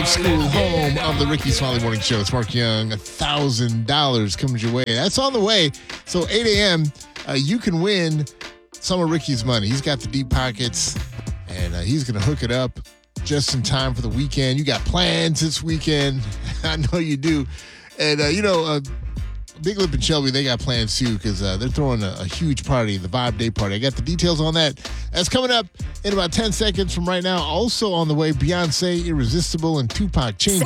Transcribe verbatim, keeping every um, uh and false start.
School, home of the Ricky Smiley Morning Show. It's Mark Young. one thousand dollars comes your way. That's on the way. So eight a.m., uh, you can win some of Ricky's money. He's got the deep pockets, and uh, he's going to hook it up just in time for the weekend. You got plans this weekend. I know you do. And, uh, you know, uh, Big Lip and Shelby, they got plans too because uh, they're throwing a, a huge party, the Vibe Day Party. I got the details on that. That's coming up in about ten seconds from right now. Also on the way, Beyonce, Irresistible, and Tupac, Change